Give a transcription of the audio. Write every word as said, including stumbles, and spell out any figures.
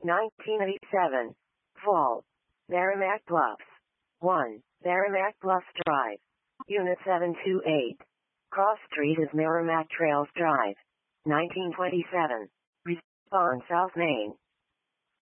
nineteen eighty-seven. Vault. Merrimack Bluffs. one. Merrimack Bluffs Drive. Unit seven two eight. Cross Street is Merrimack Trails Drive. nineteen twenty-seven. Respawn South Main.